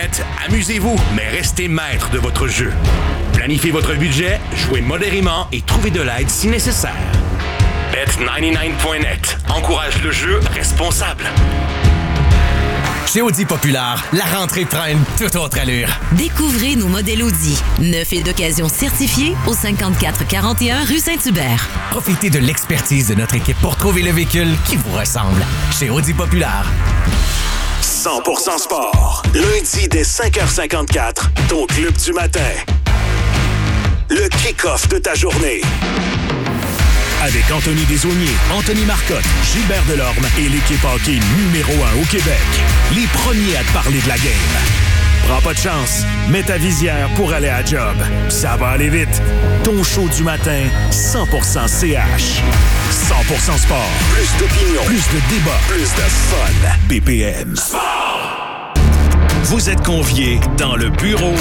net, amusez-vous, mais restez maître de votre jeu. Planifiez votre budget, jouez modérément et trouvez de l'aide si nécessaire. bet quatre-vingt-dix-neuf point net encourage le jeu responsable. Chez Audi Populaire, la rentrée prend une toute autre allure. Découvrez nos modèles Audi, neufs et d'occasion certifiés au cinquante-quatre quarante et un rue Saint-Hubert. Profitez de l'expertise de notre équipe pour trouver le véhicule qui vous ressemble. Chez Audi Populaire. cent pour cent sport. Lundi dès cinq heures cinquante-quatre, ton club du matin. Le kick-off de ta journée. Avec Anthony Desaulniers, Anthony Marcotte, Gilbert Delorme et l'équipe hockey numéro un au Québec. Les premiers à te parler de la game. Prends pas de chance, mets ta visière pour aller à job. Ça va aller vite. Ton show du matin, cent pour cent C H. cent pour cent sport. Plus d'opinion, plus de débat, plus de fun. B P M. Sport. Vous êtes conviés dans le bureau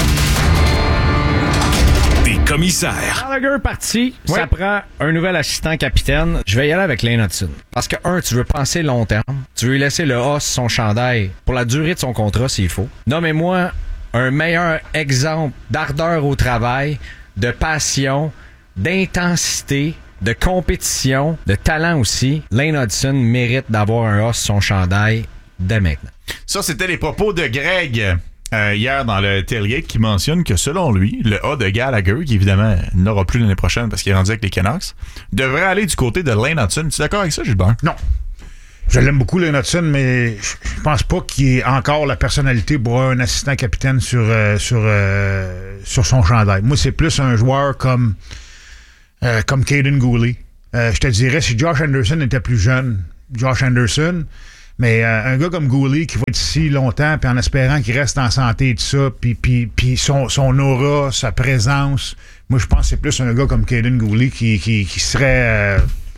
des commissaires. Gallagher parti, ouais. Ça prend un nouvel assistant capitaine. Je vais y aller avec Lane Hudson. Parce que, un, tu veux penser long terme. Tu veux lui laisser le A sur son chandail pour la durée de son contrat s'il faut. Nommez-moi un meilleur exemple d'ardeur au travail, de passion, d'intensité, de compétition, de talent aussi. Lane Hudson mérite d'avoir un A sur son chandail dès maintenant. Ça, c'était les propos de Greg euh, hier dans le tailgate qui mentionne que selon lui, le A de Gallagher, qui évidemment n'aura plus l'année prochaine parce qu'il est rendu avec les Canucks, devrait aller du côté de Lane Hudson. Tu es d'accord avec ça, Gilbert? Non. Je l'aime beaucoup, Lane Hudson, mais je pense pas qu'il ait encore la personnalité pour un assistant capitaine sur, euh, sur, euh, sur son chandail. Moi, c'est plus un joueur comme, euh, comme Caden Gooley. Euh, je te dirais, si Josh Anderson était plus jeune, Josh Anderson, mais euh, un gars comme Gooley qui va être ici longtemps, puis en espérant qu'il reste en santé et tout ça, puis, puis, puis son, son aura, sa présence, moi, je pense que c'est plus un gars comme Caden Gooley qui, qui, qui serait... Euh,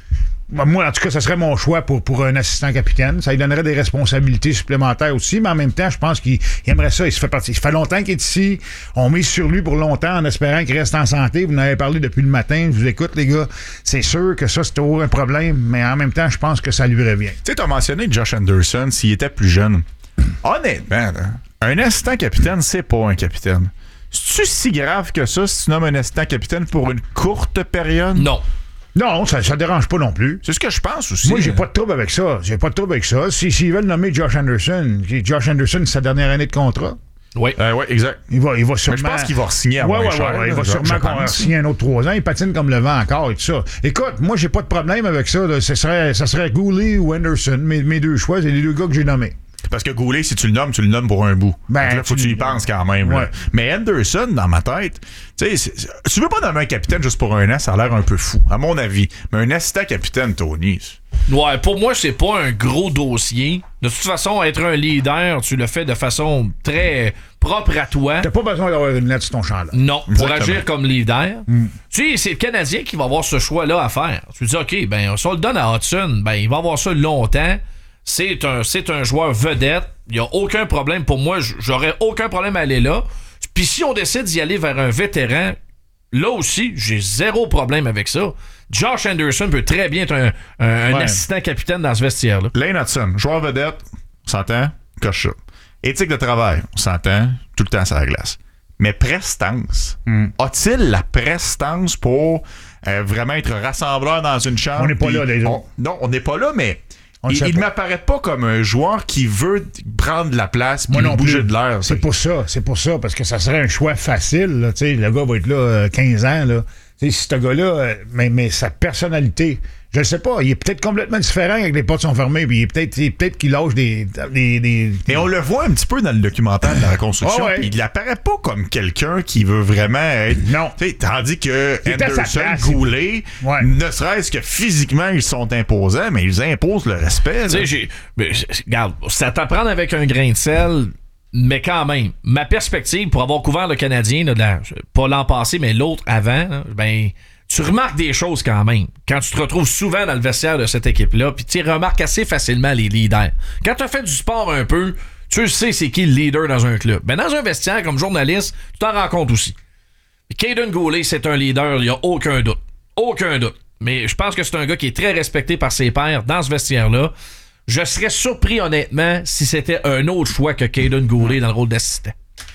moi, en tout cas, ça serait mon choix pour, pour un assistant capitaine. Ça lui donnerait des responsabilités supplémentaires aussi, mais en même temps, je pense qu'il aimerait ça. Il se fait partie. Il fait longtemps qu'il est ici. On mise sur lui pour longtemps en espérant qu'il reste en santé. Vous en avez parlé depuis le matin. Je vous écoute, les gars. C'est sûr que ça, c'est toujours un problème, mais en même temps, je pense que ça lui revient. Tu sais, tu as mentionné Josh Anderson s'il était plus jeune. Honnêtement, là, un assistant capitaine, c'est pas un capitaine. C'est-tu si grave que ça si tu nommes un assistant capitaine pour une courte période? Non. Non, ça ne dérange pas non plus. C'est ce que je pense aussi. Moi, j'ai pas de trouble avec ça. J'ai pas de trouble avec ça. Si, s'ils veulent nommer Josh Anderson, Josh Anderson, c'est sa dernière année de contrat. Oui, euh, ouais, exact. Il va, il va sûrement... Mais je pense qu'il va re-signer à ouais, moins ouais, cher. Ouais, ouais, il va je, sûrement je signer un autre trois ans. Il patine comme le vent encore et tout ça. Écoute, moi, j'ai pas de problème avec ça. Là. Ce serait, ça serait Gooley ou Anderson. Mes, mes deux choix, c'est les deux gars que j'ai nommés. Parce que Gooley, si tu le nommes, tu le nommes pour un bout. Ben, donc là, faut que tu y penses quand même. Ouais. Là. Mais Anderson, dans ma tête, tu sais, tu veux pas nommer un capitaine juste pour un an, ça a l'air un peu fou, à mon avis. Mais un assistant capitaine, Tony. Ouais, pour moi, c'est pas un gros dossier. De toute façon, être un leader, tu le fais de façon très propre à toi. T'as pas besoin d'avoir une lettre sur ton champ, là. Non, pour Exactement. agir comme leader. Mm. Tu sais, c'est le Canadien qui va avoir ce choix-là à faire. Tu dis, OK, ben, si on le donne à Hudson, ben, il va avoir ça longtemps. C'est un, c'est un joueur vedette. Il n'y a aucun problème pour moi. J'aurais aucun problème à aller là. Puis si on décide d'y aller vers un vétéran, là aussi, j'ai zéro problème avec ça. Josh Anderson peut très bien être un, un, un ouais. assistant capitaine dans ce vestiaire-là. Lane Hudson, joueur vedette, on s'entend, coche ça. Éthique de travail, on s'entend, tout le temps sur la glace. Mais prestance, mm. a-t-il la prestance pour euh, vraiment être rassembleur dans une chambre? On n'est pas là, les autres. Non, on n'est pas là, mais... Il, il ne m'apparaît pas comme un joueur qui veut prendre de la place et bouger plus. de l'air. C'est pour ça, c'est pour ça, parce que ça serait un choix facile. Là, le gars va être là euh, quinze ans. Là. Si ce gars-là, euh, mais, mais sa personnalité, je ne sais pas, il est peut-être complètement différent avec les portes sont fermées, puis il est peut-être, il est peut-être qu'il lâche des, des, des... Et on le voit un petit peu dans le documentaire de la reconstruction, oh ouais. il apparaît pas comme quelqu'un qui veut vraiment être... Non. Tandis que Anderson, Gooley, ouais. ne serait-ce que physiquement, ils sont imposants, mais ils imposent le respect. Tu sais, j'ai... Mais, regarde, c'est à t'apprendre avec un grain de sel... Mais quand même, ma perspective pour avoir couvert le Canadien, là, de la, pas l'an passé, mais l'autre avant, là, ben, tu remarques des choses quand même. Quand tu te retrouves souvent dans le vestiaire de cette équipe-là, puis tu remarques assez facilement les leaders. Quand tu as fait du sport un peu, tu sais c'est qui le leader dans un club. Mais dans un vestiaire, comme journaliste, tu t'en rends compte aussi. Caden Gooley, c'est un leader, il n'y a aucun doute. Aucun doute. Mais je pense que c'est un gars qui est très respecté par ses pairs dans ce vestiaire-là. Je serais surpris, honnêtement, si c'était un autre choix que Caden Gooley dans le rôle d'assistant.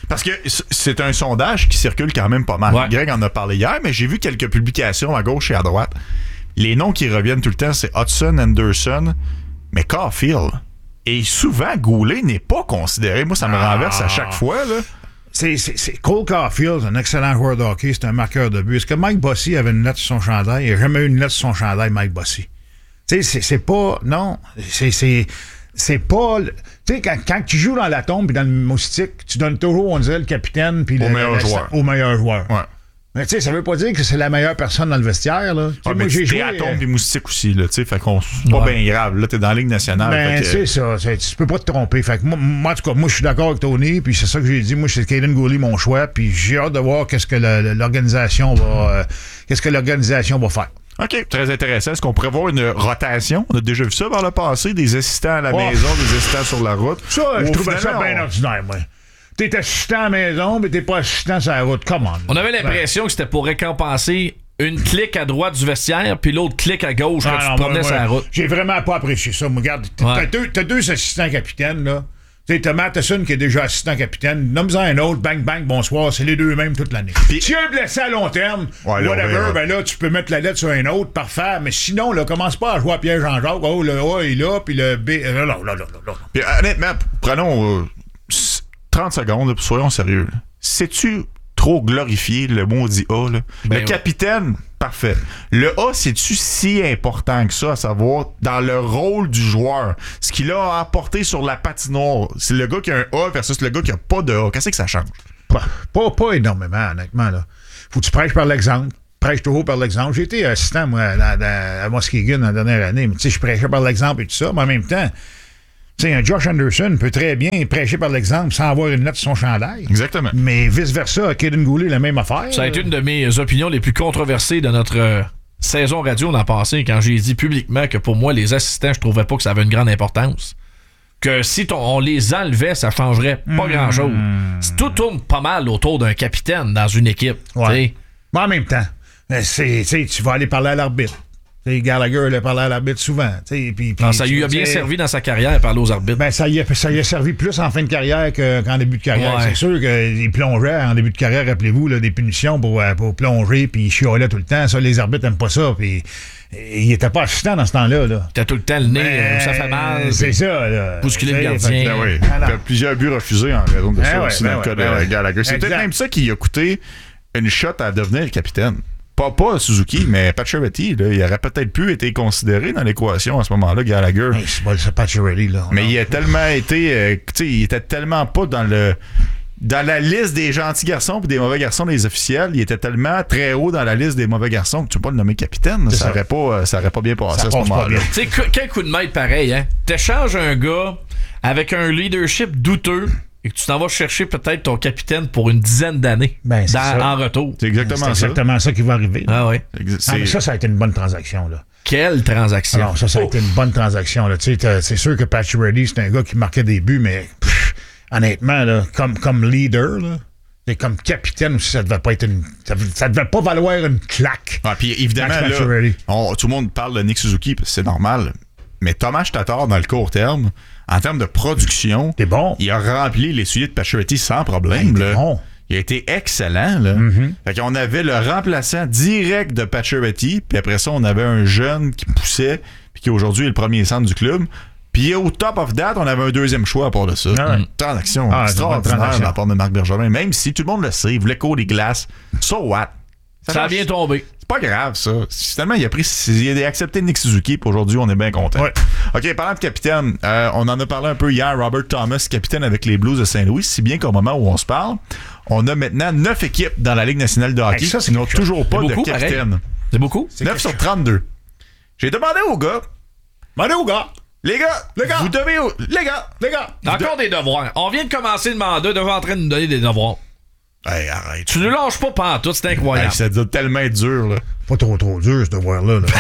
Parce que c'est un sondage qui circule quand même pas mal. Ouais. Greg en a parlé hier, mais j'ai vu quelques publications à gauche et à droite. Les noms qui reviennent tout le temps, c'est Hudson, Anderson, mais Caulfield. Et souvent, Goulet n'est pas considéré. Moi, ça me Ah. renverse à chaque fois, là. C'est, c'est, c'est Cole Caulfield, un excellent joueur de hockey, c'est un marqueur de but. Est-ce que Mike Bossy avait une lettre sur son chandail? Il n'a jamais eu une lettre sur son chandail, Mike Bossy. Tu sais, c'est, c'est pas... Non, c'est... c'est C'est pas... Tu sais, quand, quand tu joues dans la tombe et dans le moustique, tu donnes toujours, on dirait, le capitaine puis Au le, meilleur le- joueur. Au meilleur joueur. Ouais. Mais tu sais, ça veut pas dire que c'est la meilleure personne dans le vestiaire, là. Tu sais, Ah, moi, mais j'ai t'es joué... à euh, tombe des moustiques aussi, là, tu sais, fait qu'on... C'est pas Ouais. bien grave. Là, t'es dans la Ligue nationale. Ben, fait que- c'est ça. C'est, tu peux pas te tromper. Fait que moi, moi, en tout cas, moi, je suis d'accord avec Tony, puis c'est ça que j'ai dit. Moi, c'est Caden Goulet, mon choix, puis j'ai hâte de voir qu'est-ce que le- l'organisation va... euh, qu'est-ce que l'organisation va faire. OK, très intéressant. Est-ce qu'on pourrait voir une rotation? On a déjà vu ça par le passé, des assistants à la Oh. maison, des assistants sur la route. Ça, je Au trouvais ça finalement, bien on- ordinaire, moi. T'es assistant à la maison, mais t'es pas assistant sur la route. Come on. On avait l'impression que c'était pour récompenser une clique à droite du vestiaire puis l'autre clique à gauche quand Ah, tu non, te promenais moi, sur la moi, route. J'ai vraiment pas apprécié ça. Moi, regarde, t'as, Ouais. t'as deux, t'as deux assistants capitaines, là. Tu sais, t'as Matheson qui est déjà assistant capitaine. Nomme-en un autre, bang, bang, bonsoir. C'est les deux mêmes toute l'année. Puis- Si un blessé à long terme, Ouais, là, on whatever, verra. ben là, tu peux mettre la lettre sur un autre, parfait. Mais sinon, là, commence pas à jouer à Pierre Jean-Jacques. Oh, le A est là, puis le B. Non, non, non, non, non. Puis, honnêtement, prenons euh, s- trente secondes, là, puis soyons sérieux. là. Sais-tu trop glorifié le maudit A? Là? Ben le ouais. capitaine, parfait. Le A, c'est-tu si important que ça, à savoir dans le rôle du joueur? Ce qu'il a apporté sur la patinoire, c'est le gars qui a un A versus le gars qui a pas de A. Qu'est-ce que ça change? Pas, pas, pas énormément, honnêtement, là. Faut que tu prêches par l'exemple. Prêche toujours par l'exemple. J'ai été assistant, moi, à, à, à Muskegon la dernière année, mais tu sais, je prêchais par l'exemple et tout ça, mais en même temps, tu sais, un Josh Anderson peut très bien prêcher par l'exemple sans avoir une lettre sur son chandail. Exactement. Mais vice-versa, Caden Goulet, la même affaire. Ça a été une de mes opinions les plus controversées de notre euh, saison radio l'an passé quand j'ai dit publiquement que pour moi, les assistants, je trouvais pas que ça avait une grande importance. Que si ton- on les enlevait, ça changerait pas Hmm. grand-chose. Tout tourne pas mal autour d'un capitaine dans une équipe. Ouais. t'sais. Mais en même temps, euh, c'est, tu sais, tu vas aller parler à l'arbitre. Tu sais, Gallagher allait parler à l'arbitre souvent. tu sais, Puis, puis, Non, ça lui a tu bien sais, servi dans sa carrière, parler aux arbitres. Ben, ça y, a, ça y a servi plus en fin de carrière que- qu'en début de carrière. Ouais. C'est sûr qu'il plongeait en début de carrière, rappelez-vous, là, des punitions pour, euh, pour plonger, puis il chialait tout le temps. Ça, les arbitres n'aiment pas ça. Puis et il était pas assistant dans ce temps-là. Là. T'as tout le temps le nez, Ben, euh, ça fait mal. C'est ça. Là. Bousculer le Tu sais, gardien. fait que, Ben oui. Ah, non. Il y a plusieurs buts refusés en raison de Ben ça ouais, aussi ben dans le ouais, cas ben de ouais. Gallagher. C'est peut-être Exact. même ça qui a coûté une shot à devenir capitaine. Pas, pas Suzuki, mais Pacioretty, là, il aurait peut-être pu être considéré dans l'équation à ce moment-là, Gallagher. Hey, c'est pas c'est Pacioretty, là. Mais Non. il a tellement été, euh, tu sais, il était tellement pas dans le dans la liste des gentils garçons et des mauvais garçons des officiels. Il était tellement très haut dans la liste des mauvais garçons que tu peux pas le nommer capitaine. C'est Ça ça. aurait pas, euh, ça aurait pas bien passé Ça à ce passe pas moment-là. bien. Tu sais, que- quel coup de maître pareil, hein? T'échanges un gars avec un leadership douteux et que tu t'en vas chercher peut-être ton capitaine pour une dizaine d'années Ben, c'est dans- ça. en retour. C'est exactement C'est ça. exactement ça qui va arriver. là. Ah ouais. Exa- Ah, mais c'est- ça, ça a été une bonne transaction. Là. Quelle transaction. Alors, ça, ça a été une bonne transaction. Là. Tu sais, t'as- c'est sûr que Pacioretty, c'est un gars qui marquait des buts, mais pff, honnêtement, là, comme, comme leader, là, et comme capitaine aussi, ça devait pas être une. Ça, ça devait pas valoir une claque. Ah, puis évidemment, Max là, Pacioretty. on- tout le monde parle de Nick Suzuki, parce que c'est normal. Mais Thomas Tatar, dans le court terme, en termes de production, T'es bon. il a rempli les souliers de Pacioretty sans problème. Hey, là. t'es bon. Il a été excellent. Là. Mm-hmm. Fait qu'on avait le remplaçant direct de Pacioretty, puis après ça, on avait un jeune qui poussait, puis qui aujourd'hui est le premier centre du club. Puis au top of that, on avait un deuxième choix à part de ça. Ah ouais. Une transaction Ah, c'est une bonne extraordinaire transaction. de la part de Marc Bergevin, même si tout le monde le sait, il voulait cours des glaces. So what? Ça a change- bien tombé. C'est pas grave, ça. Finalement, il a pris, il a accepté Nick Suzuki, puis aujourd'hui, on est bien content. Ouais. OK, parlant de capitaine, euh, on en a parlé un peu hier, Robert Thomas, capitaine avec les Blues de Saint-Louis, si bien qu'au moment où on se parle, on a maintenant neuf équipes dans la Ligue nationale de hockey Hey, ça, c'est qui n'ont quelque chose. toujours pas C'est de beaucoup, capitaine. pareil. C'est beaucoup? neuf sur trente-deux. J'ai demandé aux gars, Demandez aux gars. les gars, Les gars. vous devez... Les gars, Les gars. Encore des devoirs. On vient de commencer le mandat, devant en train de nous donner des devoirs. hey, arrête. Tu ne lâches pas pantoute, c'est Hey, incroyable. ça doit tellement être dur, là. Pas trop, trop dur, ce devoir-là. Là.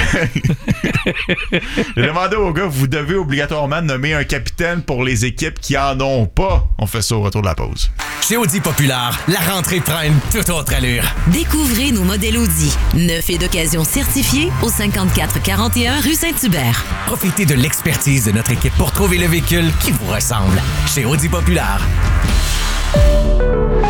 J'ai demandé aux gars, vous devez obligatoirement nommer un capitaine pour les équipes qui en ont pas. On fait ça au retour de la pause. Chez Audi Populaire, la rentrée prend une toute autre allure. Découvrez nos modèles Audi. Neuf et d'occasion certifiés au cinquante-quatre quarante et un rue Saint-Hubert. Profitez de l'expertise de notre équipe pour trouver le véhicule qui vous ressemble. Chez Audi Populaire.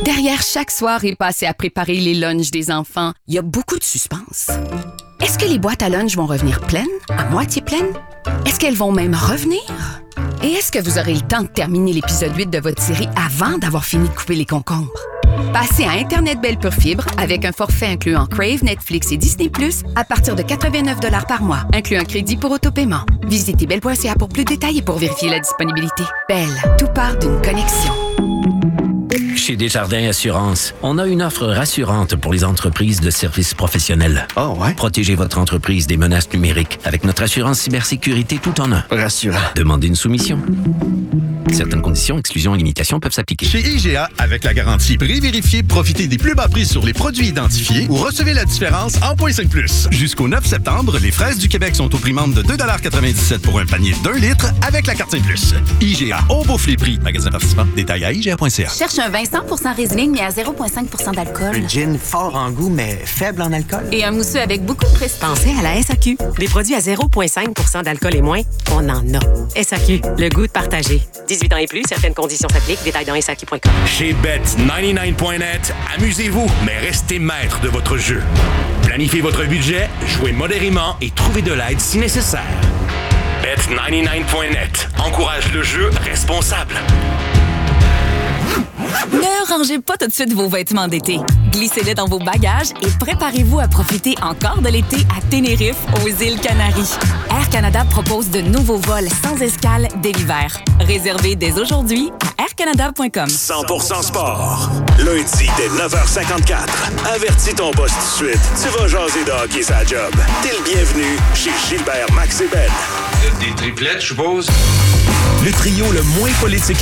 Derrière chaque soirée passée à préparer les lunchs des enfants, il y a beaucoup de suspense. Est-ce que les boîtes à lunch vont revenir pleines, à moitié pleines? Est-ce qu'elles vont même revenir? Et est-ce que vous aurez le temps de terminer l'épisode huit de votre série avant d'avoir fini de couper les concombres? Passez à Internet Belle Pure Fibre avec un forfait incluant Crave, Netflix et Disney plus, à partir de quatre-vingt-neuf dollars par mois, inclus un crédit pour autopaiement. Visitez belle point c a pour plus de détails et pour vérifier la disponibilité. Belle, tout part d'une connexion. Chez Desjardins Assurance, on a une offre rassurante pour les entreprises de services professionnels. Oh ouais? Protégez votre entreprise des menaces numériques avec notre assurance cybersécurité tout en un. Rassurant. Demandez une soumission. Certaines conditions, exclusions et limitations peuvent s'appliquer. Chez I G A, avec la garantie prix vérifié, profitez des plus bas prix sur les produits identifiés ou recevez la différence en point cinq plus. Jusqu'au neuf septembre, les fraises du Québec sont au prix membre de deux dollars quatre-vingt-dix-sept pour un panier d'un litre avec la carte cinq plus. I G A, on bouffe les prix. Magasin participant, détail à I G A point C A. Cherche un vin cent pour cent Riesling, mais à zéro virgule cinq pour cent d'alcool. Un gin fort en goût, mais faible en alcool. Et un mousseux avec beaucoup de prestige. Pensez à la S A Q. Des produits à zéro virgule cinq pour cent d'alcool et moins, on en a. S A Q, le goût de partager. dix-huit ans et plus, certaines conditions s'appliquent. Détails dans S A Q point com. Chez Bet quatre-vingt-dix-neuf point net, amusez-vous, mais restez maître de votre jeu. Planifiez votre budget, jouez modérément et trouvez de l'aide si nécessaire. Bet quatre-vingt-dix-neuf point net encourage le jeu responsable. Ne rangez pas tout de suite vos vêtements d'été. Glissez-les dans vos bagages et préparez-vous à profiter encore de l'été à Tenerife, aux îles Canaries. Air Canada propose de nouveaux vols sans escale dès l'hiver. Réservez dès aujourd'hui à air canada point com. cent pour cent sport. Lundi dès neuf heures cinquante-quatre. Avertis ton boss tout de suite. Tu vas jaser de hockey sa job. T'es le bienvenu chez Gilbert Max et Ben. Des triplettes, je suppose? Le trio le moins politique